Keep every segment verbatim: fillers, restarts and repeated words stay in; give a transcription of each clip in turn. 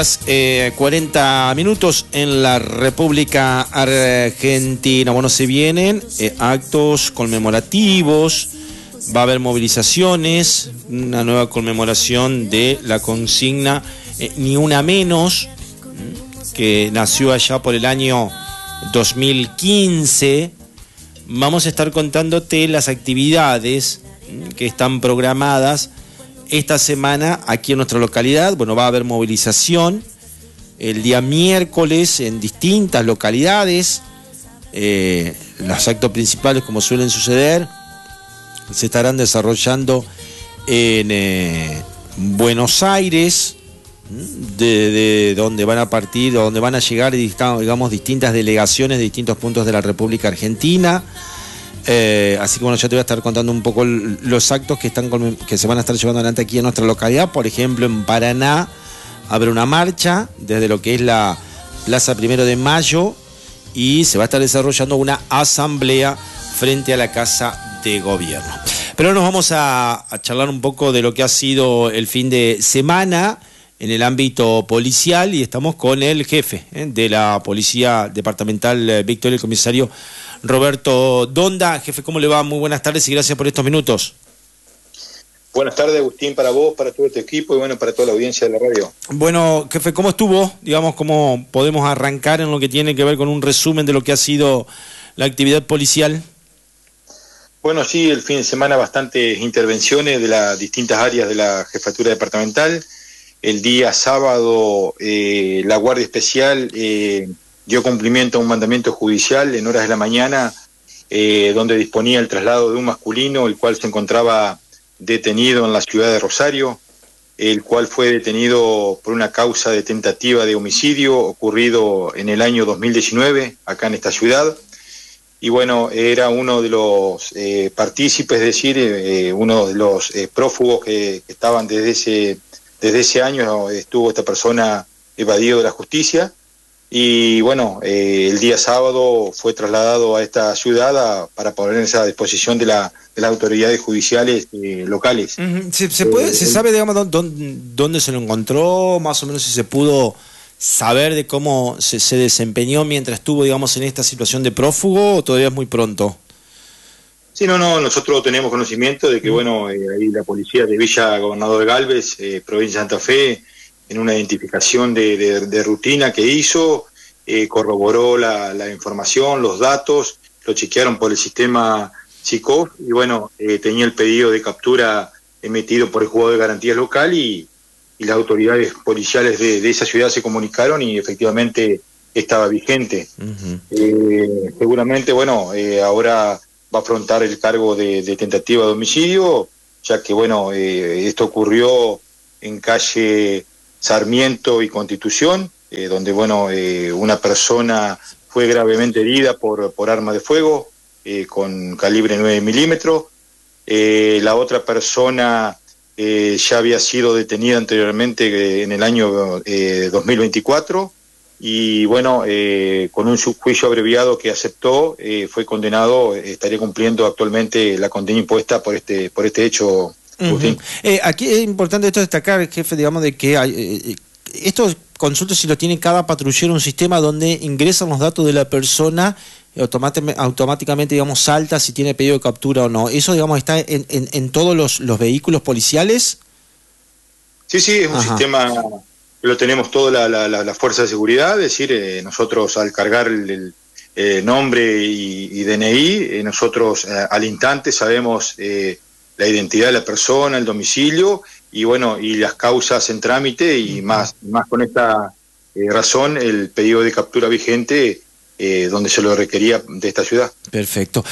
Eh, cuarenta minutos en la República Argentina. Bueno, se vienen eh, actos conmemorativos, va a haber movilizaciones, una nueva conmemoración de la consigna eh, Ni Una Menos, que nació allá por el año dos mil quince. Vamos a estar contándote las actividades que están programadas esta semana aquí en nuestra localidad. Bueno, va a haber movilización el día miércoles en distintas localidades. Eh, los actos principales, como suelen suceder, se estarán desarrollando en eh, Buenos Aires, de, de donde van a partir, donde van a llegar, digamos, distintas delegaciones de distintos puntos de la República Argentina. Eh, así que bueno, yo te voy a estar contando un poco los actos que están con, que se van a estar llevando adelante aquí en nuestra localidad. Por ejemplo, en Paraná habrá una marcha desde lo que es la Plaza Primero de Mayo y se va a estar desarrollando una asamblea frente a la Casa de Gobierno. Pero nos vamos a, a charlar un poco de lo que ha sido el fin de semana en el ámbito policial, y estamos con el jefe eh, de la Policía Departamental eh, Victoria, el comisario Roberto Donda. Jefe, ¿cómo le va? Muy buenas tardes y gracias por estos minutos. Buenas tardes, Agustín, para vos, para todo este equipo y bueno, para toda la audiencia de la radio. Bueno, jefe, ¿cómo estuvo? Digamos, ¿cómo podemos arrancar en lo que tiene que ver con un resumen de lo que ha sido la actividad policial? Bueno, sí, el fin de semana bastantes intervenciones de las distintas áreas de la Jefatura Departamental. El día sábado eh, la Guardia Especial eh, dio cumplimiento a un mandamiento judicial en horas de la mañana, eh, donde disponía el traslado de un masculino, el cual se encontraba detenido en la ciudad de Rosario, el cual fue detenido por una causa de tentativa de homicidio ocurrido en el año dos mil diecinueve, acá en esta ciudad. Y bueno, era uno de los eh, partícipes, es decir, eh, uno de los eh, prófugos que, que estaban desde ese, desde ese año, estuvo esta persona evadido de la justicia. Y bueno, eh, el día sábado fue trasladado a esta ciudad a, para ponerse a disposición de, la, de las autoridades judiciales eh, locales. Uh-huh. ¿Se, se, puede, eh, ¿Se sabe, digamos, dónde, dónde se lo encontró? Más o menos si se pudo saber de cómo se, se desempeñó mientras estuvo, digamos, en esta situación de prófugo, o todavía es muy pronto. Sí, no, no, nosotros tenemos conocimiento de que, uh-huh. bueno, eh, ahí la policía de Villa Gobernador Galvez, eh, provincia de Santa Fe, en una identificación de, de, de rutina que hizo, eh, corroboró la, la información, los datos, lo chequearon por el sistema SICOF y bueno, eh, tenía el pedido de captura emitido por el juzgado de garantías local y, y las autoridades policiales de, de esa ciudad se comunicaron y efectivamente estaba vigente. Uh-huh. Eh, seguramente, bueno, eh, ahora va a afrontar el cargo de, de tentativa de homicidio, ya que bueno, eh, esto ocurrió en calle Sarmiento y Constitución, eh, donde bueno, eh, una persona fue gravemente herida por, por arma de fuego eh, con calibre nueve milímetros. Eh, la otra persona eh, ya había sido detenida anteriormente eh, en el año eh, dos mil veinticuatro y bueno, eh, con un juicio abreviado que aceptó, eh, fue condenado, eh, estaría cumpliendo actualmente la condena impuesta por este, por este hecho. Uh-huh. Eh, aquí es importante esto destacar, jefe, digamos, de que hay, eh, estos consultas, si lo tiene cada patrullero, un sistema donde ingresan los datos de la persona y automáticamente, digamos, salta si tiene pedido de captura o no. ¿Eso, digamos, está en, en, en todos los, los vehículos policiales? Sí, sí, es un Ajá. sistema, lo tenemos toda la, la, la, la fuerza de seguridad, es decir, eh, nosotros al cargar el, el eh, nombre y, y D N I, eh, nosotros eh, al instante sabemos Eh, la identidad de la persona, el domicilio y bueno, y las causas en trámite y más, más con esta eh, razón el pedido de captura vigente eh, donde se lo requería de esta ciudad. Perfecto.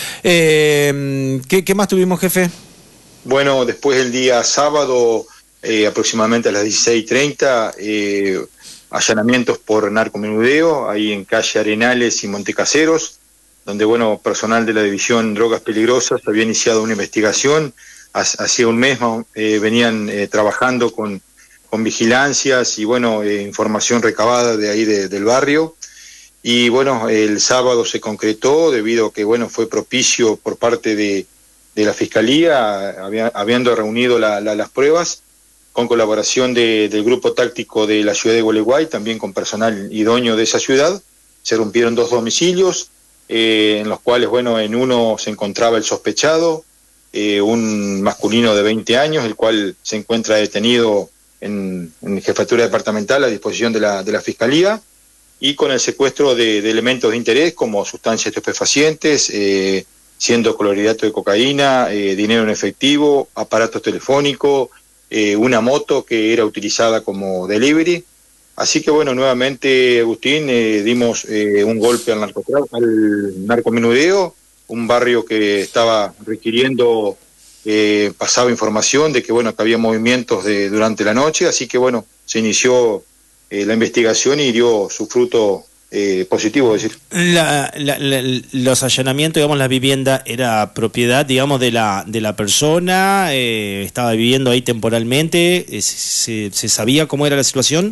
Eh, ¿qué, ¿Qué más tuvimos, jefe? Bueno, después el día sábado, eh, aproximadamente a las dieciséis treinta, eh, allanamientos por narcomenudeo, ahí en calle Arenales y Montecaseros, donde bueno, personal de la División Drogas Peligrosas había iniciado una investigación. Hacía un mes eh, venían eh, trabajando con, con vigilancias y bueno, eh, información recabada de ahí de, del barrio. Y bueno, el sábado se concretó debido a que bueno, fue propicio por parte de, de la Fiscalía, había, habiendo reunido la, la, las pruebas, con colaboración de, del grupo táctico de la ciudad de Gualeguay, también con personal idóneo de esa ciudad. Se rompieron dos domicilios, eh, en los cuales, bueno, en uno se encontraba el sospechado, eh, un masculino de veinte años, el cual se encuentra detenido en, en jefatura departamental a disposición de la, de la Fiscalía, y con el secuestro de, de elementos de interés como sustancias estupefacientes, eh, siendo clorhidrato de cocaína, eh, dinero en efectivo, aparatos telefónicos, eh, una moto que era utilizada como delivery. Así que bueno, nuevamente, Agustín, eh, dimos eh, un golpe al narcotráfico, al narcomenudeo, un barrio que estaba requiriendo, eh, pasaba información de que bueno, que había movimientos de, durante la noche, así que bueno, se inició eh, la investigación y dio su fruto eh, positivo, es decir. La, la, la, los allanamientos, digamos, la vivienda era propiedad, digamos, de la de la persona, eh, estaba viviendo ahí temporalmente, eh, se, se sabía cómo era la situación.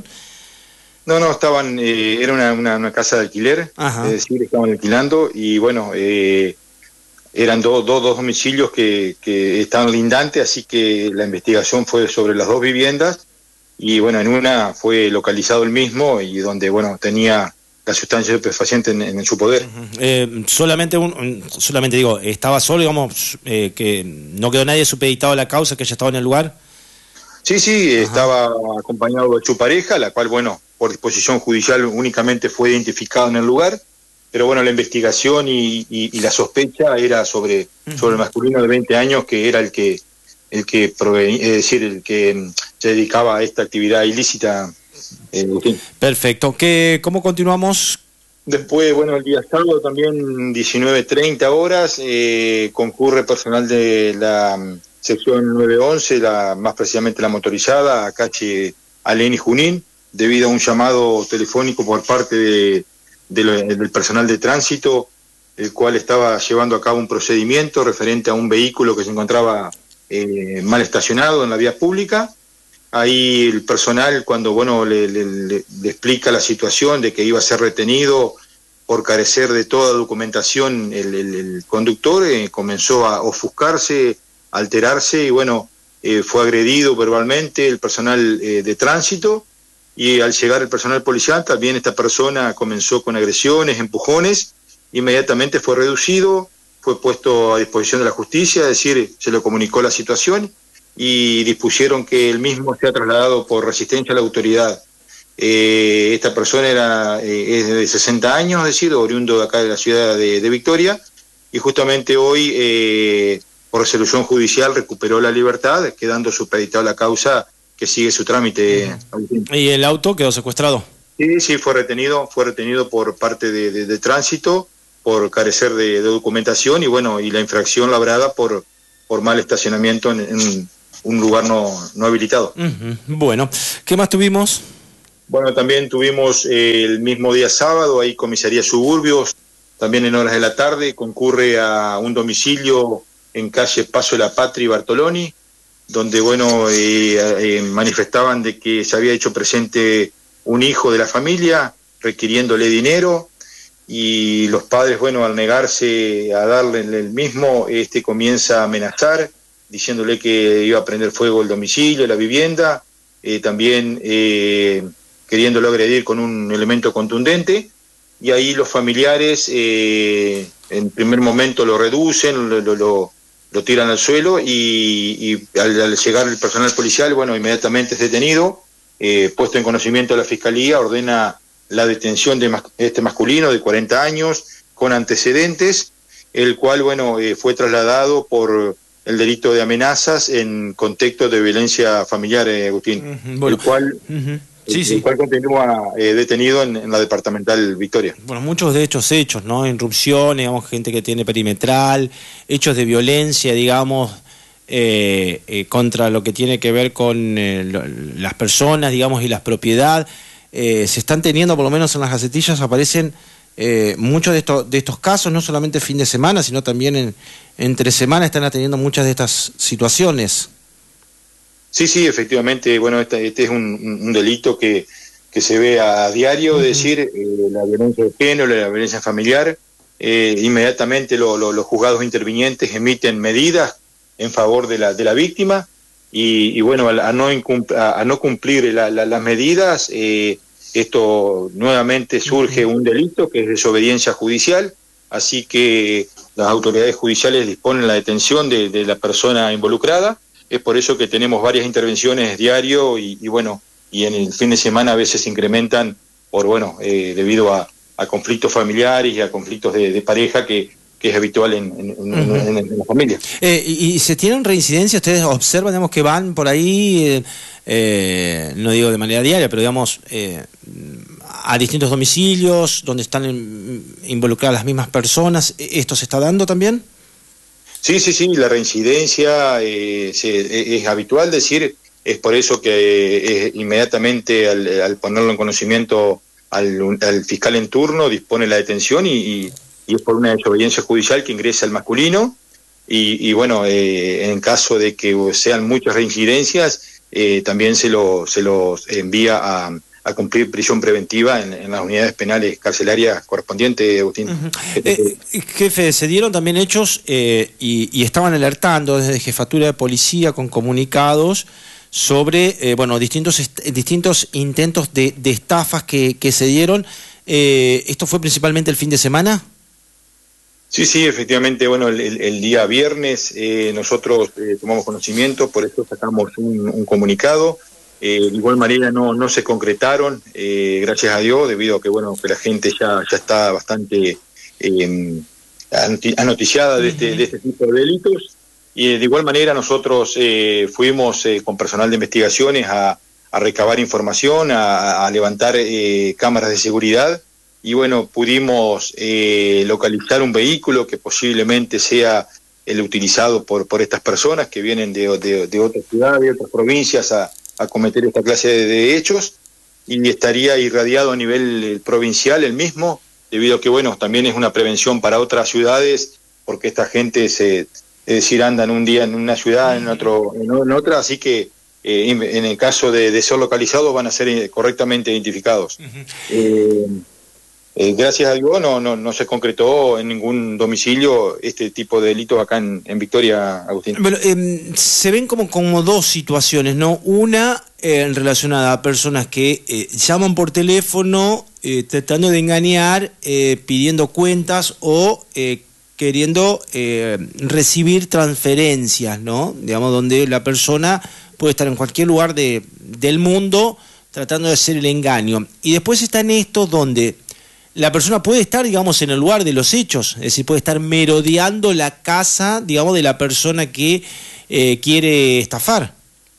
No, no, estaban, eh, era una, una, una casa de alquiler, Ajá. es decir, estaban alquilando y bueno, eh, eran do, do, dos domicilios que, que estaban lindantes, así que la investigación fue sobre las dos viviendas y bueno, en una fue localizado el mismo y donde, bueno, tenía la sustancia estupefaciente en, en su poder. Uh-huh. eh, solamente, un, solamente digo, estaba solo, digamos, eh, que no quedó nadie supeditado a la causa, que ella estaba en el lugar. Sí, sí, Ajá. estaba acompañado de su pareja, la cual, bueno, por disposición judicial únicamente fue identificado en el lugar, pero bueno, la investigación y, y, y la sospecha era sobre, uh-huh. sobre el masculino de veinte años, que era el que, el que provenía, es decir, el que se dedicaba a esta actividad ilícita. Eh, Perfecto. ¿Qué, ¿Cómo continuamos? Después, bueno, el día sábado también, diecinueve treinta horas, eh, concurre personal de la sección nueve once, la, más precisamente la motorizada, a calle Alén y Junín, debido a un llamado telefónico por parte de, de lo, del personal de tránsito, el cual estaba llevando a cabo un procedimiento referente a un vehículo que se encontraba eh, mal estacionado en la vía pública. Ahí el personal, cuando bueno le, le, le, le explica la situación de que iba a ser retenido por carecer de toda documentación, el, el, el conductor eh, comenzó a ofuscarse, a alterarse y bueno, eh, fue agredido verbalmente el personal eh, de tránsito. Y al llegar el personal policial, también esta persona comenzó con agresiones, empujones, inmediatamente fue reducido, fue puesto a disposición de la justicia, es decir, se le comunicó la situación y dispusieron que el mismo sea trasladado por resistencia a la autoridad. Eh, esta persona era eh, es de sesenta años, es decir, oriundo de acá de la ciudad de, de Victoria, y justamente hoy, eh, por resolución judicial, recuperó la libertad, quedando supeditada la causa que sigue su trámite. Uh-huh. ¿Y el auto quedó secuestrado? Sí, sí, fue retenido, fue retenido por parte de, de, de tránsito, por carecer de, de documentación y bueno, y la infracción labrada por, por mal estacionamiento en, en un lugar no, no habilitado. Uh-huh. Bueno, ¿qué más tuvimos? Bueno, también tuvimos eh, el mismo día sábado, ahí comisaría Suburbios, también en horas de la tarde, concurre a un domicilio en calle Paso de la Patria y Bartoloni, donde bueno eh, eh, manifestaban de que se había hecho presente un hijo de la familia requiriéndole dinero y los padres, bueno, al negarse a darle el mismo, este comienza a amenazar diciéndole que iba a prender fuego el domicilio, la vivienda, eh, también eh, queriéndolo agredir con un elemento contundente y ahí los familiares eh, en primer momento lo reducen, lo, lo, lo lo tiran al suelo y, y al, al llegar el personal policial, bueno, inmediatamente es detenido, eh, puesto en conocimiento de la Fiscalía, ordena la detención de mas, este masculino de cuarenta años, con antecedentes, el cual, bueno, eh, fue trasladado por el delito de amenazas en contexto de violencia familiar, eh, Agustín, uh-huh, bueno, el cual... Uh-huh. Sí, sí. El cual continúa eh, detenido en, en la departamental Victoria. Bueno, muchos de estos hechos, ¿no? Irrupciones, digamos, gente que tiene perimetral, hechos de violencia, digamos, eh, eh, contra lo que tiene que ver con eh, lo, las personas, digamos, y las propiedades, eh, se están teniendo, por lo menos en las gacetillas, aparecen eh, muchos de estos, de estos casos, no solamente fin de semana, sino también en, entre semana están atendiendo muchas de estas situaciones. Sí, sí, efectivamente, bueno, este, este es un, un delito que, que se ve a diario, uh-huh. Es decir, eh, la violencia de género, la violencia familiar, eh, inmediatamente lo, lo, los juzgados intervinientes emiten medidas en favor de la, de la víctima y, y bueno, a, a, no, a, a no cumplir la, la, las medidas, eh, esto nuevamente surge un delito que es desobediencia judicial, así que las autoridades judiciales disponen la detención de, de la persona involucrada. Es por eso que tenemos varias intervenciones diario y, y bueno, y en el fin de semana a veces se incrementan por, bueno, eh, debido a, a conflictos familiares y a conflictos de, de pareja que, que es habitual en, en, uh-huh. en, en, en la familia. Eh, y, ¿Y se tienen reincidencias? ¿Ustedes observan, digamos, que van por ahí, eh, eh, no digo de manera diaria, pero digamos, eh, a distintos domicilios donde están en, involucradas las mismas personas? ¿Esto se está dando también? Sí, sí, sí, la reincidencia eh, se, es habitual, decir, es por eso que eh, inmediatamente al, al ponerlo en conocimiento al, al fiscal en turno dispone la detención y, y, y es por una desobediencia judicial que ingresa el masculino y, y bueno, eh, en caso de que sean muchas reincidencias, eh, también se lo se los envía a, a cumplir prisión preventiva en, en las unidades penales carcelarias correspondientes, Agustín. Uh-huh. eh, jefe, se dieron también hechos eh, y, y estaban alertando desde Jefatura de Policía con comunicados sobre eh, bueno distintos distintos intentos de, de estafas que, que se dieron. Eh, ¿Esto fue principalmente el fin de semana? Sí, sí, efectivamente, bueno, el, el día viernes eh, nosotros eh, tomamos conocimiento, por eso sacamos un, un comunicado. Eh, de igual manera no, no se concretaron, eh, gracias a Dios, debido a que, bueno, que la gente ya, ya está bastante eh, anoticiada de este, de este tipo de delitos. Y de igual manera nosotros eh, fuimos eh, con personal de investigaciones a, a recabar información, a, a levantar eh, cámaras de seguridad y bueno, pudimos eh, localizar un vehículo que posiblemente sea el utilizado por, por estas personas que vienen de, de, de otras ciudades, de otras provincias a, a cometer esta clase de, de hechos y estaría irradiado a nivel provincial el mismo, debido a que bueno, también es una prevención para otras ciudades porque esta gente se... es decir, andan un día en una ciudad, en otro, en otra, así que eh, en el caso de, de ser localizados van a ser correctamente identificados. Uh-huh. eh, eh, gracias a Dios no, no, no se concretó en ningún domicilio este tipo de delitos acá en, en Victoria, Agustín. Bueno, eh, se ven como, como dos situaciones, ¿no? Una eh, relacionada a personas que eh, llaman por teléfono eh, tratando de engañar, eh, pidiendo cuentas o eh, queriendo eh, recibir transferencias, ¿no? Digamos, donde la persona puede estar en cualquier lugar de, del mundo tratando de hacer el engaño. Y después están estos donde la persona puede estar, digamos, en el lugar de los hechos, es decir, puede estar merodeando la casa, digamos, de la persona que eh, quiere estafar.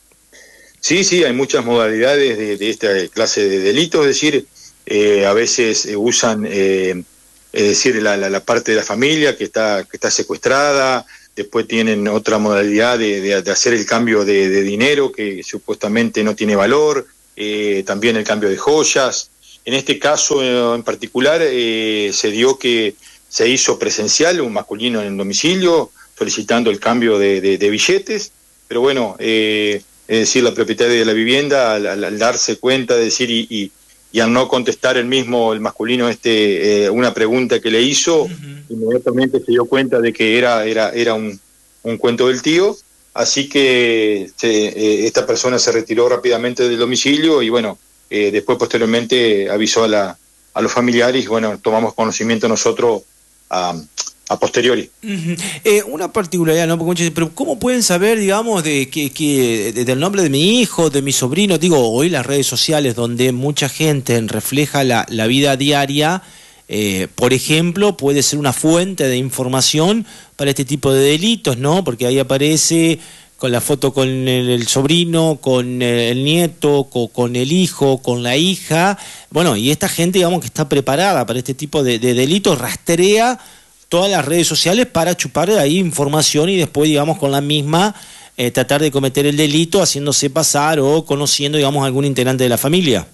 Sí, sí, hay muchas modalidades de, de esta clase de delitos, es decir, eh, a veces eh, usan... Eh, es decir, la, la, la parte de la familia que está, que está secuestrada, después tienen otra modalidad de, de, de hacer el cambio de, de dinero que supuestamente no tiene valor, eh, también el cambio de joyas. En este caso eh, en particular eh, se dio que se hizo presencial un masculino en el domicilio solicitando el cambio de, de, de billetes, pero bueno, eh, es decir, la propietaria de la vivienda al, al, al darse cuenta de decir y, y y al no contestar el mismo, el masculino, este eh, una pregunta que le hizo, uh-huh. inmediatamente se dio cuenta de que era era era un, un cuento del tío, así que se, eh, esta persona se retiró rápidamente del domicilio y bueno, eh, después posteriormente avisó a, la, a los familiares y bueno, tomamos conocimiento nosotros a... a posteriori. Uh-huh. Eh, una particularidad, ¿no? Porque muchos dicen, pero ¿cómo pueden saber, digamos, de que, que de, del nombre de mi hijo, de mi sobrino? Digo, hoy las redes sociales donde mucha gente refleja la, la vida diaria, eh, por ejemplo, puede ser una fuente de información para este tipo de delitos, ¿no? Porque ahí aparece con la foto con el, el sobrino, con el nieto, con, con el hijo, con la hija. Bueno, y esta gente, digamos, que está preparada para este tipo de, de delitos, rastrea todas las redes sociales para chupar ahí información y después, digamos, con la misma eh, tratar de cometer el delito haciéndose pasar o conociendo, digamos, a algún integrante de la familia.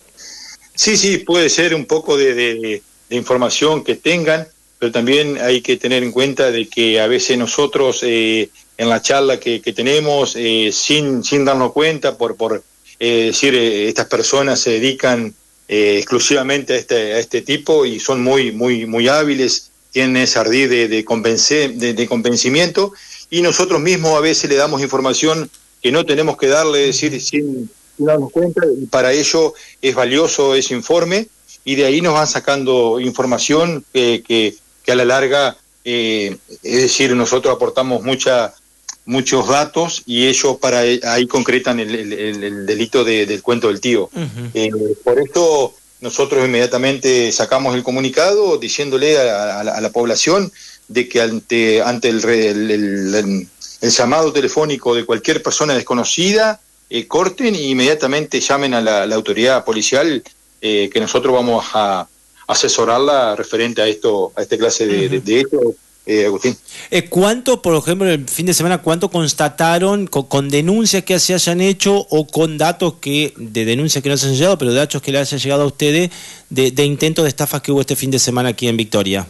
Sí, sí, puede ser un poco de, de, de información que tengan, pero también hay que tener en cuenta de que a veces nosotros eh, en la charla que, que tenemos, eh, sin, sin darnos cuenta, por, por eh, decir, eh, estas personas se dedican eh, exclusivamente a este, a este tipo y son muy, muy, muy hábiles, tienen ese ardid de, de, convencer, de, de convencimiento y nosotros mismos a veces le damos información que no tenemos que darle, decir, sin, sin darnos cuenta, y para ello es valioso ese informe, y de ahí nos van sacando información eh, que, que a la larga, eh, es decir, nosotros aportamos mucha, muchos datos y ellos para ahí concretan el, el, el, el delito de, del cuento del tío. Uh-huh. Eh, por esto nosotros inmediatamente sacamos el comunicado diciéndole a, a, la, a la población de que ante, ante el, el, el, el, el llamado telefónico de cualquier persona desconocida, eh, corten e inmediatamente llamen a la, la autoridad policial, eh, que nosotros vamos a asesorarla referente a esto, a esta clase de, uh-huh. de, de hecho. Eh, Agustín. Eh, ¿Cuánto, por ejemplo, el fin de semana, cuánto constataron con, con denuncias que se hayan hecho o con datos que de denuncias que no se han llegado, pero datos que le hayan llegado a ustedes de, de intentos de estafas que hubo este fin de semana aquí en Victoria?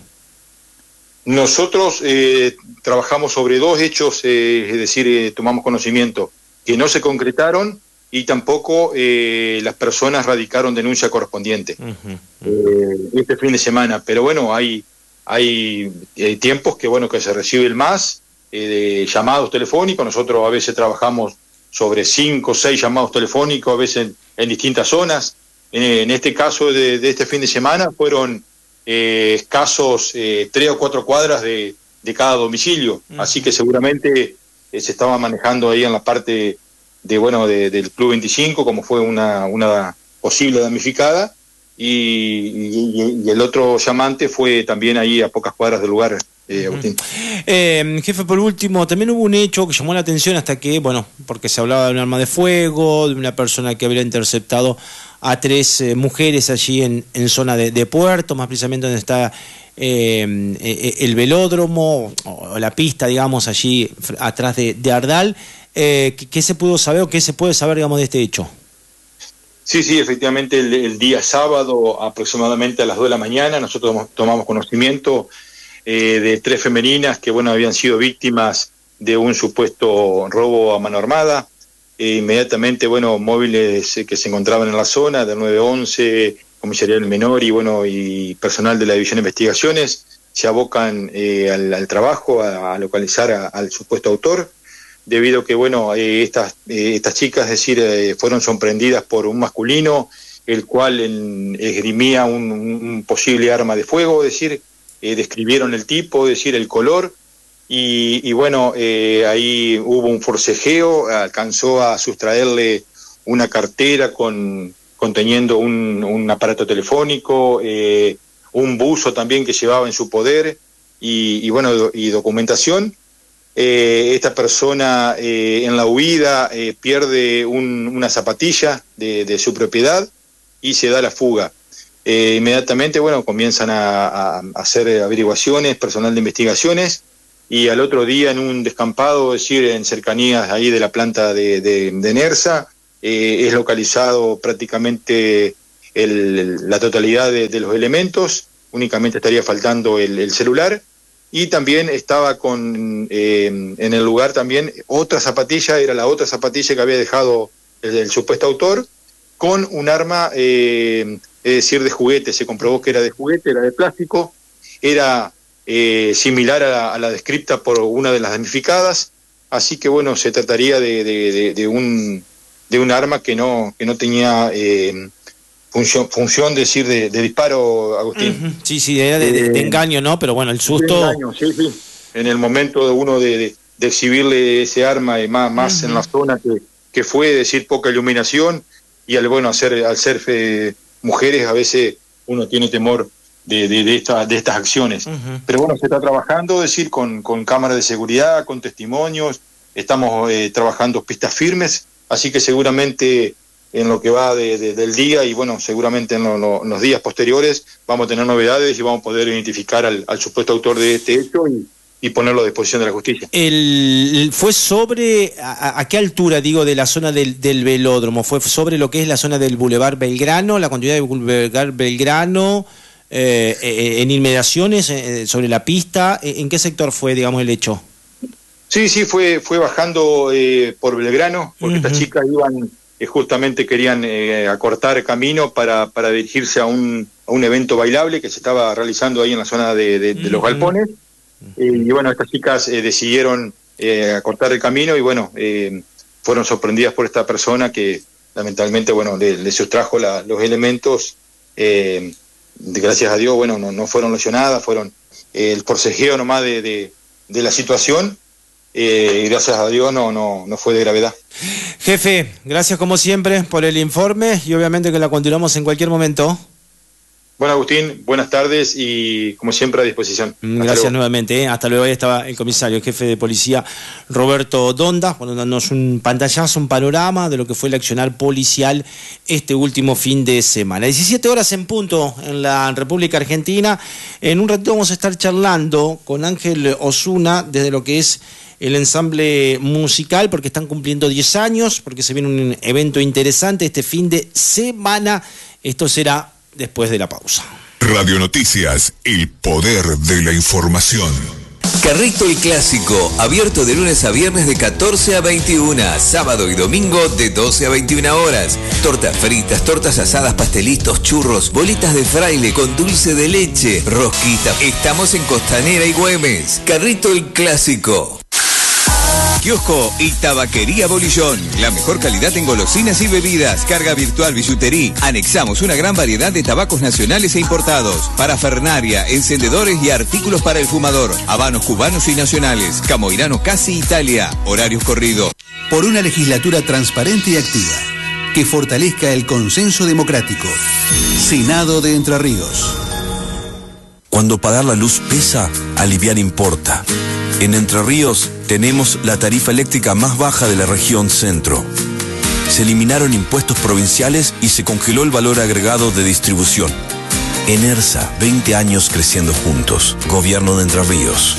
Nosotros eh, trabajamos sobre dos hechos, eh, es decir, eh, tomamos conocimiento que no se concretaron y tampoco eh, las personas radicaron denuncia correspondiente uh-huh. eh, este fin de semana. Pero bueno, hay Hay, hay tiempos que bueno que se recibe el más eh, de llamados telefónicos. Nosotros a veces trabajamos sobre cinco o seis llamados telefónicos, a veces en, en distintas zonas. En, en este caso de, de este fin de semana fueron eh, escasos eh, tres o cuatro cuadras de, de cada domicilio. Uh-huh. Así que seguramente eh, se estaba manejando ahí en la parte de bueno de, del Club veinticinco, como fue una, una posible damnificada. Y, y, y el otro llamante fue también ahí a pocas cuadras del lugar, eh, Agustín. Eh, jefe, por último, también hubo un hecho que llamó la atención hasta que, bueno, porque se hablaba de un arma de fuego, de una persona que había interceptado a tres eh, mujeres allí en, en zona de, de Puerto, más precisamente donde está eh, eh, el velódromo, o la pista, digamos, allí atrás de, de Ardal. Eh, ¿qué, ¿Qué se pudo saber o qué se puede saber, digamos, de este hecho? Sí, sí, efectivamente el, el día sábado aproximadamente a las dos de la mañana nosotros tomamos conocimiento eh, de tres femeninas que bueno habían sido víctimas de un supuesto robo a mano armada. Eh, inmediatamente, bueno, móviles eh, que se encontraban en la zona del nueve once, Comisaría del Menor y bueno y personal de la División de Investigaciones se abocan eh, al, al trabajo, a, a localizar a, al supuesto autor. Debido a que, bueno, eh, estas, eh, estas chicas, es decir, eh, fueron sorprendidas por un masculino, el cual en, esgrimía un, un posible arma de fuego, es decir, eh, describieron el tipo, es decir, el color, y, y bueno, eh, ahí hubo un forcejeo, alcanzó a sustraerle una cartera con conteniendo un, un aparato telefónico, eh, un buzo también que llevaba en su poder, y, y bueno, y documentación. Eh, esta persona eh, en la huida eh, pierde un, una zapatilla de, de su propiedad y se da la fuga. Eh, inmediatamente, bueno, comienzan a, a hacer averiguaciones, personal de investigaciones, y al otro día en un descampado, es decir, en cercanías ahí de la planta de, de, de Nersa, eh, es localizado prácticamente el, la totalidad de, de los elementos, únicamente estaría faltando el, el celular. Y también estaba con eh, en el lugar también otra zapatilla, era la otra zapatilla que había dejado el, el supuesto autor, con un arma, eh, es decir, de juguete. Se comprobó que era de juguete, era de plástico, era eh, similar a la, a la descripta por una de las damnificadas, así que bueno, se trataría de, de, de, de, un, de un arma que no, que no tenía... Eh, Función, función decir de, de disparo, Agustín. Uh-huh. Sí, sí, era de, de, de engaño, ¿no? Pero bueno, el susto... De engaño, sí, sí. En el momento de uno de, de, de exhibirle ese arma, y más, más uh-huh. en la zona que, que fue, decir, poca iluminación, y al bueno, hacer, al ser eh, mujeres, a veces uno tiene temor de, de, de, esta, de estas acciones. Uh-huh. Pero bueno, se está trabajando, decir, con, con cámaras de seguridad, con testimonios, estamos eh, trabajando pistas firmes, así que seguramente... en lo que va de, de, del día y bueno, seguramente en, lo, lo, en los días posteriores vamos a tener novedades y vamos a poder identificar al, al supuesto autor de este hecho y, y ponerlo a disposición de la justicia. El, ¿Fue sobre, a, a qué altura, digo, de la zona del, del velódromo? ¿Fue sobre lo que es la zona del Boulevard Belgrano, la continuidad del Boulevard Belgrano, eh, eh, en inmediaciones, eh, sobre la pista? ¿En qué sector fue, digamos, el hecho? Sí, sí, fue, fue bajando eh, por Belgrano, porque uh-huh. estas chicas iban... justamente querían eh, acortar camino para, para dirigirse a un, a un evento bailable que se estaba realizando ahí en la zona de, de, de los galpones. Eh, y bueno, estas chicas eh, decidieron eh, acortar el camino y bueno, eh, fueron sorprendidas por esta persona que lamentablemente, bueno, le, le sustrajo la, los elementos. Eh, gracias a Dios, bueno, no, no fueron lesionadas, fueron eh, el forcejeo nomás de, de, de la situación. Eh, y gracias a Dios no, no, no fue de gravedad. Jefe, gracias como siempre por el informe y obviamente que la continuamos en cualquier momento. Bueno, Agustín, buenas tardes y como siempre a disposición. Gracias nuevamente, ¿eh? Hasta luego. Ahí estaba el comisario, el jefe de policía Roberto Donda, bueno, dándonos un pantallazo, un panorama de lo que fue el accionar policial este último fin de semana. diecisiete horas en punto en la República Argentina. En un ratito vamos a estar charlando con Ángel Osuna desde lo que es el ensamble musical, porque están cumpliendo diez años, porque se viene un evento interesante este fin de semana. Esto será después de la pausa. Radio Noticias, el poder de la información. Carrito el Clásico, abierto de lunes a viernes de catorce a veintiuna, sábado y domingo de doce a veintiuna horas. Tortas fritas, tortas asadas, pastelitos, churros, bolitas de fraile con dulce de leche, rosquita. Estamos en Costanera y Güemes. Carrito el Clásico. Kiosco y Tabaquería Bolillón. La mejor calidad en golosinas y bebidas. Carga virtual, billutería. Anexamos una gran variedad de tabacos nacionales e importados. Parafernaria, encendedores y artículos para el fumador. Habanos cubanos y nacionales. Camoirano Casi Italia. Horarios corridos. Por una legislatura transparente y activa que fortalezca el consenso democrático. Senado de Entre Ríos. Cuando pagar la luz pesa, aliviar importa. En Entre Ríos tenemos la tarifa eléctrica más baja de la región centro. Se eliminaron impuestos provinciales y se congeló el valor agregado de distribución. Enersa, veinte años creciendo juntos. Gobierno de Entre Ríos.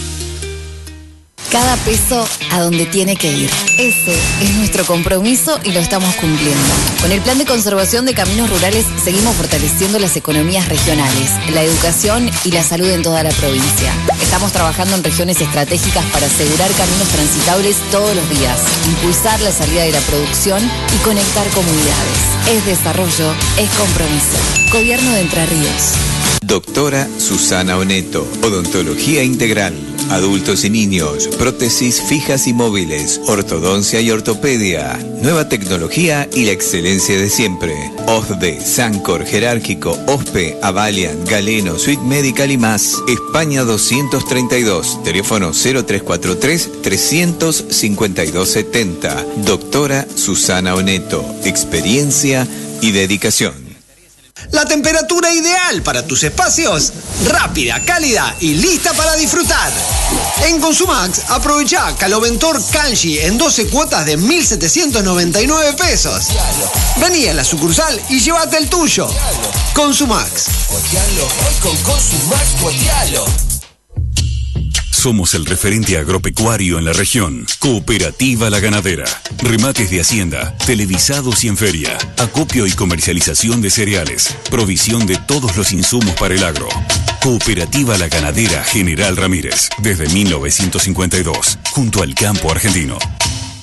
Cada peso a donde tiene que ir. Ese es nuestro compromiso y lo estamos cumpliendo. Con el Plan de Conservación de Caminos Rurales seguimos fortaleciendo las economías regionales, la educación y la salud en toda la provincia. Estamos trabajando en regiones estratégicas para asegurar caminos transitables todos los días, impulsar la salida de la producción y conectar comunidades. Es desarrollo, es compromiso. Gobierno de Entre Ríos. Doctora Susana Oneto, Odontología Integral, adultos y niños, prótesis fijas y móviles, ortodoncia y ortopedia, nueva tecnología y la excelencia de siempre. O S D E, Sancor, Jerárquico, O S P E, Avalian, Galeno, Suite Medical y más. España doscientos treinta y dos, teléfono cero tres cuatro tres, trescientos cincuenta y dos setenta. Doctora Susana Oneto, experiencia y dedicación. La temperatura ideal para tus espacios, rápida, cálida y lista para disfrutar. En Consumax, aprovecha Caloventor Kanji en doce cuotas de mil setecientos noventa y nueve pesos. Vení a la sucursal y llévate el tuyo. Consumax. Con Consumax, cuotealo. Somos el referente agropecuario en la región. Cooperativa La Ganadera. Remates de hacienda, televisados y en feria. Acopio y comercialización de cereales. Provisión de todos los insumos para el agro. Cooperativa La Ganadera General Ramírez. Desde mil novecientos cincuenta y dos. Junto al campo argentino.